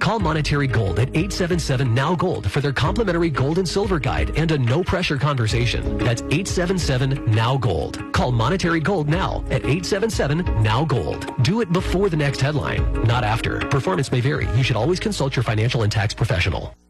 Call Monetary Gold at 877-NOW-GOLD for their complimentary gold and silver guide and a no-pressure conversation. That's 877-NOW-GOLD. Call Monetary Gold now at 877-NOW-GOLD. Do it before the next headline, not after. Performance may vary. You should always consult your financial and tax professional.